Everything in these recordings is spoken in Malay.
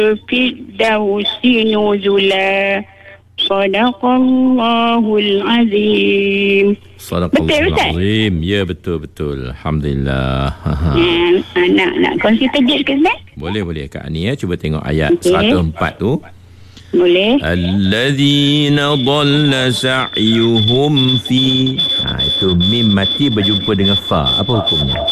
Firdausi nuzula. Sadaqallahul azim. Sadaqallahul azim. Ya, betul. Alhamdulillah. Nak kongsi tajwid ke Ustaz? Boleh Kak Ani ya. Cuba tengok ayat 104 tu. Boleh. Alladzina dhalla sa'yuhum fi. Itu mim mati berjumpa dengan fa. Apa hukumnya?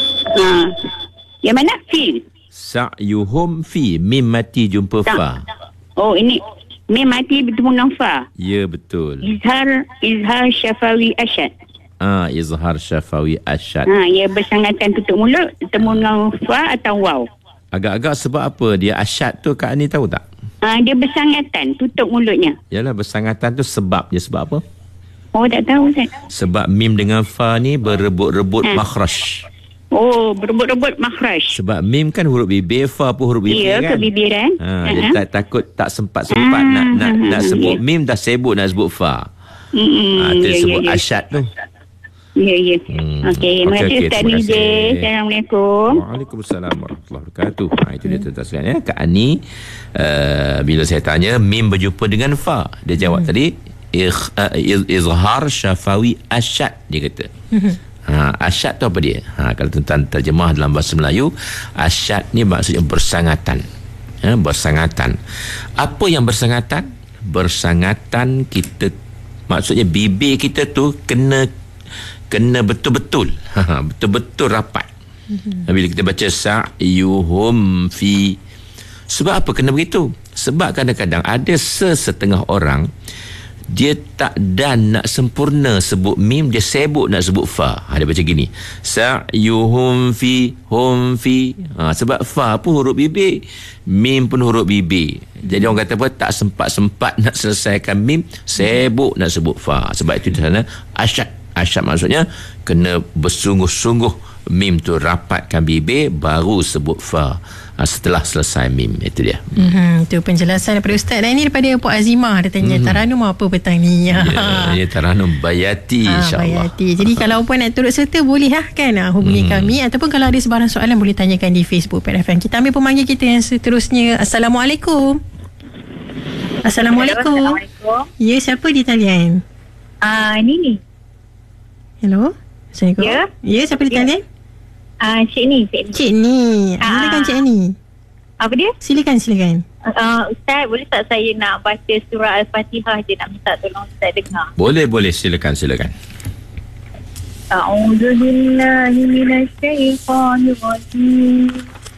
Yang mana? Fi. Sa'yuhum fi. Mim mati jumpa fa. Oh, ini mim mati bertemu dengan fa. Ya, betul. Izhar syafawi asyad. Izhar syafawi asyad. Ya, bersangatan tutup mulut bertemu dengan fa atau waw. Agak-agak sebab apa dia asyad tu, Kak Ani tahu tak? Dia bersangatan tutup mulutnya. Yalah, bersangatan tu sebab apa? Oh, tak tahu Ustaz. Sebab mim dengan fa ni berebut-rebut makhraj. Oh, berebut-rebut makhraj. Sebab mim kan huruf bibir, fa pun huruf bibir kan. Ya, kebibiran. Dia takut tak sempat-sempat nak sebut mim, dah sibuk nak sebut fa. Itu sebut asyad tu. Ya. Okey, terima kasih Ustaz Nizam. Assalamualaikum. Waalaikumsalam warahmatullahi wabarakatuh. Itu dia tuan-tuan sekalian ya. Kak Ani, bila saya tanya mim berjumpa dengan fa, dia jawab tadi izhar syafawi asyad, dia kata. Asyad tu apa dia? Kalau tuan-tuan terjemah dalam bahasa Melayu, asyad ni maksudnya bersangatan. Bersangatan. Apa yang bersangatan? Bersangatan kita, maksudnya bibir kita tu kena betul-betul betul-betul rapat. Bila kita baca sa'yuhum fi, sebab apa kena begitu? Sebab kadang-kadang ada sesetengah orang dia tak dan nak sempurna sebut mim, dia sibuk nak sebut fa. Dia baca gini, sa'yuhum fi, hum fi. Sebab fa pun huruf bibir, mim pun huruf bibir. Jadi orang kata apa, tak sempat-sempat nak selesaikan mim, sibuk nak sebut fa. Sebab itu di sana asyad maksudnya kena bersungguh-sungguh mim tu rapatkan bibir baru sebut fa setelah selesai mim. Itu dia. Itu penjelasan daripada Ustaz. Dan ini daripada Puan Azimah, dia tanya Taranum apa petang ni? Ya, Taranum Bayati, insyaAllah. Bayati. Jadi kalau puan nak turut serta boleh kan hubungi kami, ataupun kalau ada sebarang soalan boleh tanyakan di Facebook PNFM. Kita ambil pemanggil kita yang seterusnya. Assalamualaikum. Assalamualaikum. Ya, siapa di talian? Nini. Hello. Assalamualaikum. Ya, siapa di talian? Cik Ni. Silakan Cik Ni. Apa dia? Silakan. Ustaz, boleh tak saya nak baca surah Al-Fatihah je, nak minta tolong Ustaz dengar? Boleh. Silakan. A'udzubillahi minasyaitanirrajim.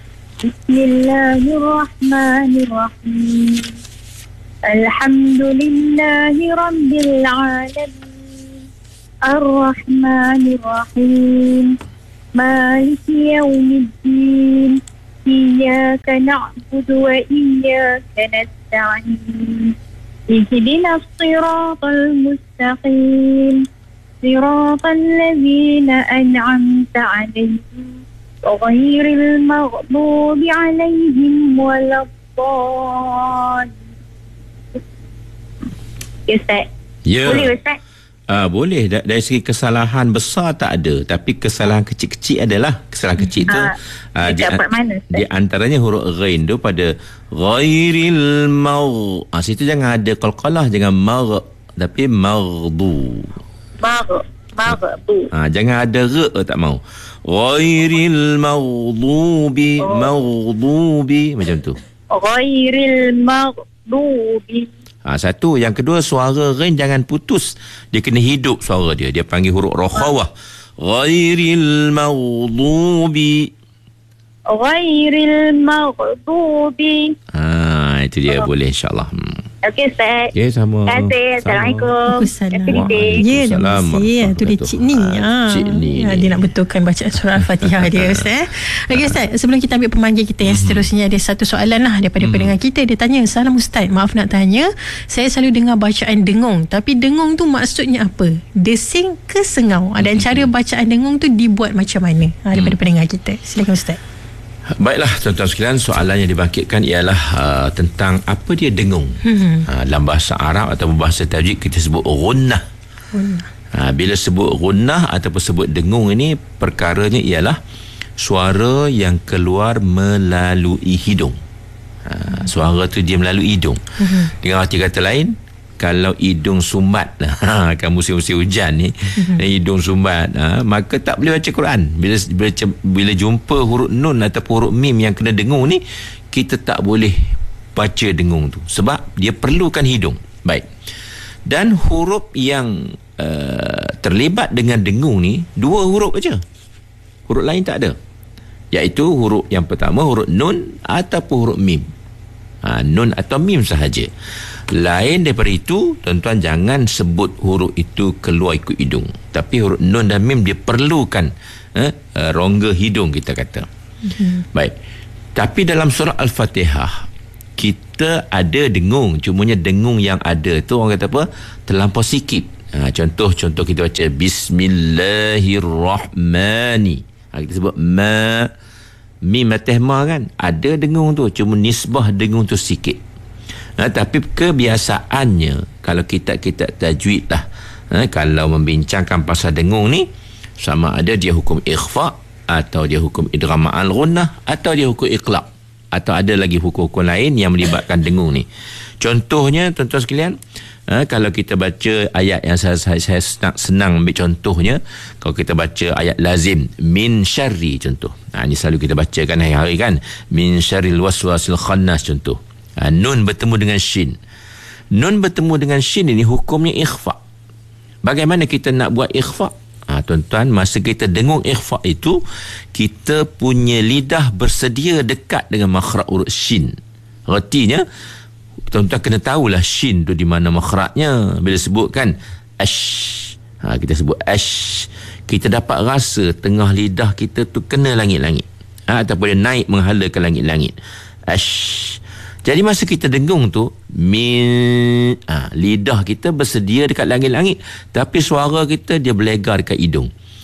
Bismillahirrahmanirrahim. Alhamdulillahi rabbil alamin. Ar-Rahmanir-Rahim. Maliki yaumiddin. Iyyaka na'budu wa iyyaka nasta'in. Ihdinas siratal mustaqim. Siratal ladzina an'amta 'alaihim ghairil maghdubi 'alaihim waladdallin. Ustaz. Ya. Boleh Ustaz? Boleh. Dari segi kesalahan besar tak ada, tapi kesalahan kecil-kecil adalah. Kesalahan kecil tu di antaranya huruf ghain tu pada ghairil magh. Situ jangan ada qalqalah, jangan magh, tapi maghdu. Jangan ada ra, tak mau. Ghairil maghdubi, macam tu. Ghairil maghdubi. Satu. Yang kedua, suara ghain jangan putus, dia kena hidup suara dia. Dia panggil huruf rokhawah. Ghairil maghdubi. Itu dia. Boleh, insyaAllah. Okey Ustaz. Okey, sama. Terima kasih. Assalamualaikum. Ya, terima kasih. Itu dia Cik Ni. Cik Ni. Dia nak betulkan bacaan surah Al-Fatihah dia, Ustaz. Okey Ustaz, sebelum kita ambil pemanggil kita yang seterusnya, ada satu soalan lah daripada pendengar kita. Dia tanya, salam Ustaz, maaf nak tanya, saya selalu dengar bacaan dengung, tapi dengung tu maksudnya apa? Desing ke sengau? Dan cara bacaan dengung tu dibuat macam mana? Daripada pendengar kita. Silakan Ustaz. Baiklah tuan-tuan sekalian, soalan yang dibangkitkan ialah tentang apa dia dengung. Dalam bahasa Arab atau bahasa tajwid kita sebut ghunnah. Bila sebut ghunnah ataupun sebut dengung ini, perkaranya ialah suara yang keluar melalui hidung. Suara tu dia melalui hidung. Dengan arti kata lain, kalau hidung sumbat kan musim-musim hujan ni, hidung sumbat, maka tak boleh baca Quran. Bila jumpa huruf nun ataupun huruf mim yang kena dengung ni, kita tak boleh baca dengung tu sebab dia perlukan hidung. Baik. Dan huruf yang terlibat dengan dengung ni 2 huruf aja. Huruf lain tak ada. Iaitu huruf yang pertama huruf nun ataupun huruf mim. Nun atau mim sahaja. Lain daripada itu, tuan-tuan jangan sebut huruf itu keluar ikut hidung. Tapi huruf nun dan mim dia perlukan rongga hidung, kita kata. Baik. Tapi dalam surah Al-Fatihah kita ada dengung. Cumanya dengung yang ada tu orang kata apa? Terlampau sikit. Contoh kita baca Bismillahirrahmani. Kita sebut mim atih ma kan, ada dengung tu, cuma nisbah dengung tu sikit. Tapi kebiasaannya kalau kita tajwid lah, kalau membincangkan pasal dengung ni, sama ada dia hukum ikhfa atau dia hukum idgham ma'al ghunnah atau dia hukum iqlab, atau ada lagi hukum-hukum lain yang melibatkan dengung ni. Contohnya tuan-tuan sekalian, kalau kita baca ayat yang saya senang ambil contohnya, kalau kita baca ayat lazim min syarri, contoh. Ini selalu kita bacakan hari-hari kan, min syarril waswasil khannas, contoh. Nun bertemu dengan shin. Nun bertemu dengan shin ini hukumnya ikhfa. Bagaimana kita nak buat ikhfa? Tuan-tuan, masa kita dengung ikhfa itu, kita punya lidah bersedia dekat dengan makhraj huruf shin. Artinya tuan-tuan kena tahulah shin tu di mana makhrajnya. Bila sebutkan ash, kita sebut ash, kita dapat rasa tengah lidah kita tu kena langit-langit, ataupun dia naik menghala ke langit-langit. Ash. Jadi masa kita dengung tu, lidah kita bersedia dekat langit-langit, tapi suara kita dia berlegar dekat hidung.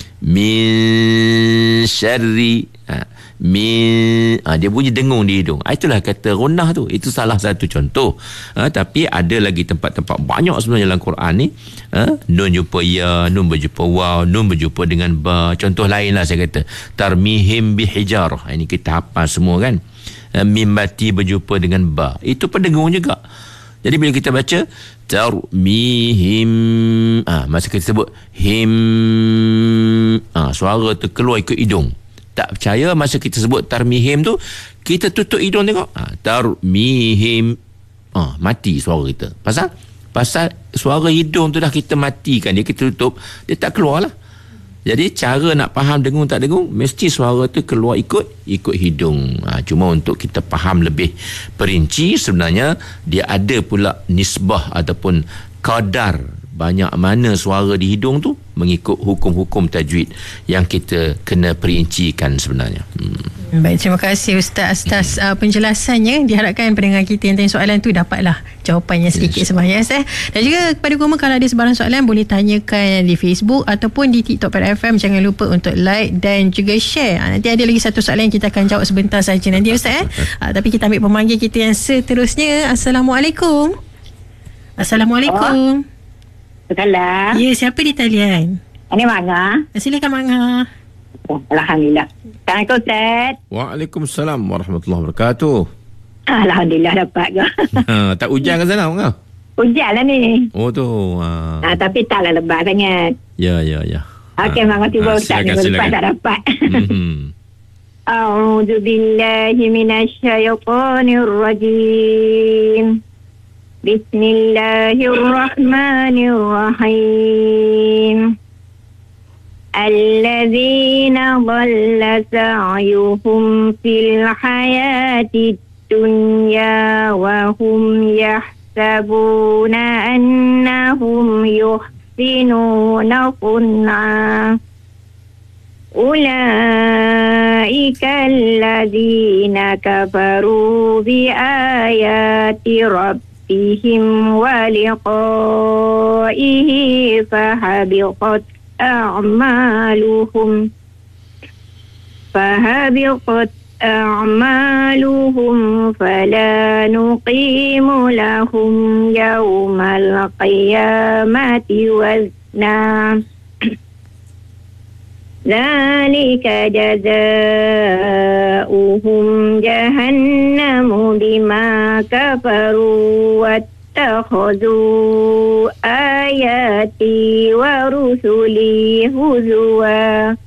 Min syarri, dia bunyi dengung di hidung. Itulah kata gunnah tu. Itu salah satu contoh. Tapi ada lagi tempat-tempat banyak sebenarnya dalam Quran ni. Nun jumpa ya, nun berjumpa waw, nun berjumpa dengan ba. Contoh lain lah saya kata, tarmihim bihijarah. Ini kita hafal semua kan. Mim mati berjumpa dengan ba, itu pendengung juga. Jadi bila kita baca tarmihim, masa kita sebut him, suara tu keluar ikut hidung. Tak percaya masa kita sebut tarmihim tu, kita tutup hidung tengok, tarmihim, mati suara kita. Pasal suara hidung tu dah kita matikan dia, kita tutup, dia tak keluar lah. Jadi cara nak faham dengung tak dengung, mesti suara tu keluar ikut hidung. Cuma untuk kita faham lebih perinci, sebenarnya dia ada pula nisbah ataupun kadar banyak mana suara di hidung tu mengikut hukum-hukum tajwid yang kita kena perincikan sebenarnya. Baik, terima kasih Ustaz atas penjelasannya. Diharapkan pendengar kita yang tanya soalan tu dapatlah jawapannya sedikit sebanyak. Dan juga kepada Goma, kalau ada sebarang soalan boleh tanyakan di Facebook ataupun di TikTok pada FM. Jangan lupa untuk like dan juga share. Nanti ada lagi satu soalan yang kita akan jawab sebentar saja nanti Ustaz. Tapi kita ambil pemanggil kita yang seterusnya. Assalamualaikum. Assalamualaikum. Salam. Ya, siapa di talian? Ini Manga. Silakan Manga. Alhamdulillah. Assalamualaikum Ustaz. Waalaikumsalam warahmatullahi wabarakatuh. Alhamdulillah dapat ke. Tak hujan ke sana Manga? Hujan lah ni. Oh tu. Tapi taklah lebat sangat. Ya. Okey, Manga tiba Ustaz ni lepas tak dapat. A'udzu billahi minasyaitonir rajim. Bismillahirrahmanirrahim. Alladzina dhalla sa'yuhum fil hayatid dunya wa hum yahsabuna annahum yuhsinuna sun'a. Ulaika alladzina kafaru bi ayati rabbihim wa liqa'ihi fahabiqat أعمالهم فلا نقيم لهم يوم القيامة وزنا ذلك جزاؤهم جهنم بما كفروا واتخذوا آياتي ورسلي هزوا